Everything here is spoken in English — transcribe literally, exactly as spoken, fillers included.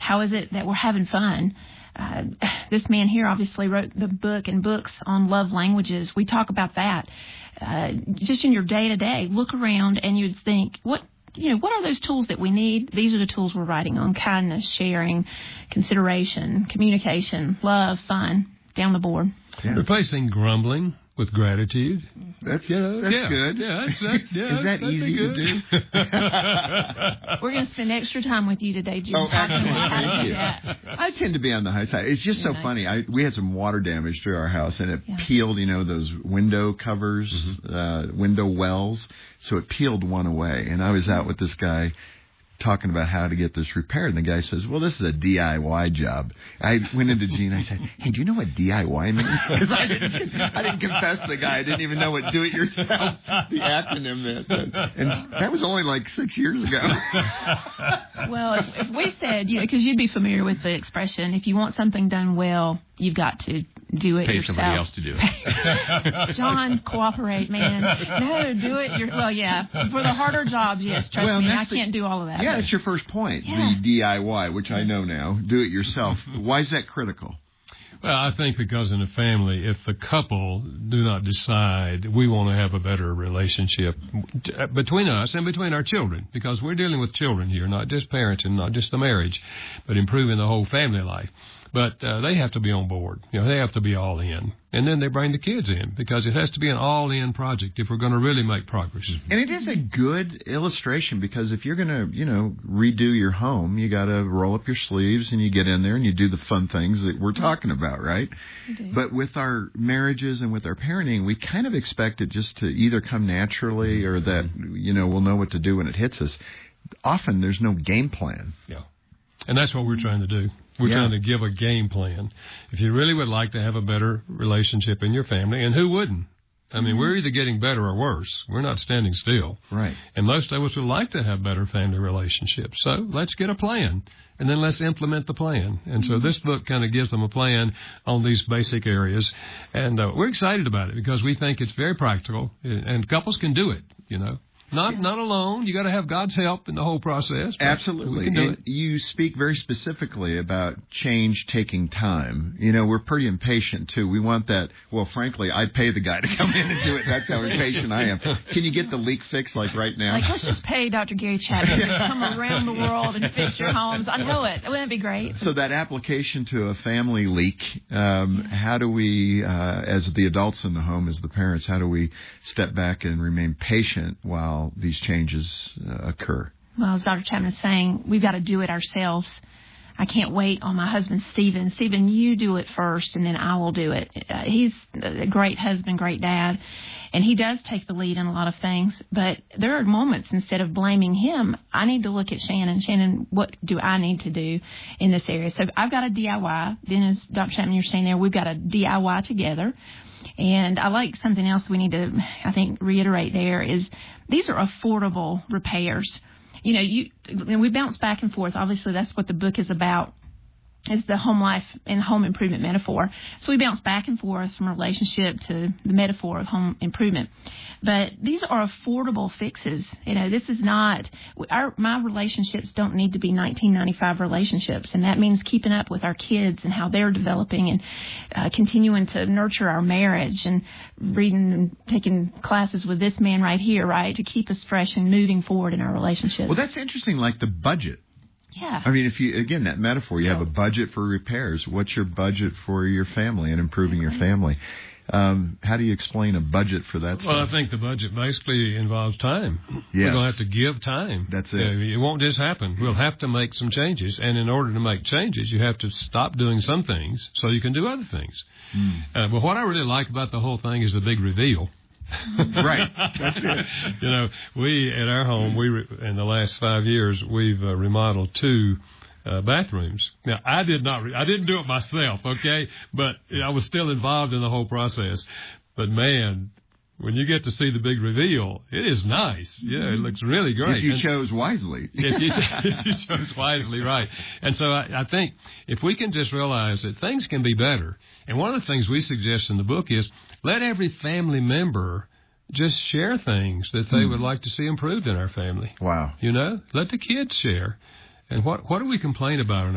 How is it that we're having fun? Uh, this man here obviously wrote the book and books on love languages. We talk about that. Uh, just in your day-to-day, look around and you'd think, what you know, what are those tools that we need? These are the tools we're writing on: kindness, sharing, consideration, communication, love, fun, down the board. Yeah. Replacing grumbling with gratitude. That's, you know, that's yeah. good. Yeah, that's, that's, yeah, Is that easy to do? We're going to spend extra time with you today, Jim. Oh, talking about how to thank do you. that. I tend to be on the high side. It's just You're so nice. funny. I, we had some water damage to our house, and it Yeah. peeled, you know, those window covers, mm-hmm. uh, window wells. So it peeled one away. And I was out with this guy talking about how to get this repaired, and the guy says, well, this is a D I Y job. I went into Gene, I said, hey, do you know what D I Y means? Because I didn't, I didn't confess to the guy. I didn't even know what do-it-yourself, the acronym meant. And that was only like six years ago. Well, if, if we said, you know, because you'd be familiar with the expression, if you want something done well, you've got to do it Pay yourself. somebody else to do it. John, cooperate, man. No, do it. Your, well, yeah. For the harder jobs, yes. Trust well, me, I the, can't do all of that. Yeah, but. that's your first point, Yeah. the D I Y, which I know now. Do it yourself. Why is that critical? Well, I think because in a family, if the couple do not decide we want to have a better relationship between us and between our children, because we're dealing with children here, not just parents and not just the marriage, but improving the whole family life. But uh, they have to be on board. You know, they have to be all in. And then they bring the kids in, because it has to be an all-in project if we're going to really make progress. And it is a good illustration, because if you're going to, you know, redo your home, you got to roll up your sleeves and you get in there and you do the fun things that we're talking about, right? But with our marriages and with our parenting, we kind of expect it just to either come naturally or that, you know, we'll know what to do when it hits us. Often there's no game plan. Yeah. And that's what we're trying to do. We're yeah. trying to give a game plan. If you really would like to have a better relationship in your family, and who wouldn't? I mean, we're either getting better or worse. We're not standing still. Right. And most of us would like to have better family relationships. So let's get a plan, and then let's implement the plan. And so this book kind of gives them a plan on these basic areas. And uh, we're excited about it because we think it's very practical, and couples can do it, you know. Not yeah. not alone. You got to have God's help in the whole process. Absolutely. We can do and it. You speak very specifically about change taking time. You know, we're pretty impatient, too. We want that. Well, frankly, I'd pay the guy to come in and do it. That's how impatient I am. Can you get the leak fixed, like, right now? Like, let's just pay Doctor Gary Chapman to come around the world and fix your homes. I know it. Wouldn't it be great? So that application to a family leak, um, yeah. how do we, uh, as the adults in the home, as the parents, how do we step back and remain patient while these changes uh, occur? Well, as Doctor Chapman is saying, we've got to do it ourselves. I can't wait on my husband, Stephen. Stephen, you do it first, and then I will do it. Uh, he's a great husband, great dad, and he does take the lead in a lot of things. But there are moments, instead of blaming him, I need to look at Shannon. Shannon, what do I need to do in this area? So I've got a D I Y. Then, as Doctor Chapman, you're saying there, we've got a D I Y together. And I like something else we need to, I think, reiterate there is these are affordable repairs. You know, you we bounce back and forth. Obviously, that's what the book is about, is the home life and home improvement metaphor. So we bounce back and forth from relationship to the metaphor of home improvement. But these are affordable fixes. You know, this is not, our my relationships don't need to be nineteen ninety-five relationships. And that means keeping up with our kids and how they're developing and uh, continuing to nurture our marriage and reading and taking classes with this man right here, right, to keep us fresh and moving forward in our relationships. Well, that's interesting, like the budget. Yeah. I mean, if you, again, that metaphor, you have a budget for repairs. What's your budget for your family and improving your family? Um, how do you explain a budget for that? Well, stuff? I think the budget basically involves time. Yes. We're going to have to give time. That's it. Uh, it won't just happen. We'll have to make some changes. And in order to make changes, you have to stop doing some things so you can do other things. Mm. Uh, but what I really like about the whole thing is the big reveal. Right. That's it. You know, we, at our home, we re- in the last five years, we've uh, remodeled two uh, bathrooms. Now, I did not, re- I didn't do it myself, okay? But I was still involved in the whole process. But, man, when you get to see the big reveal, it is nice. Yeah, it looks really great. If you and chose wisely. if, you, if you chose wisely, right. And so I, I think if we can just realize that things can be better, and one of the things we suggest in the book is let every family member just share things that they mm. would like to see improved in our family. Wow. You know, let the kids share. And what, what do we complain about in our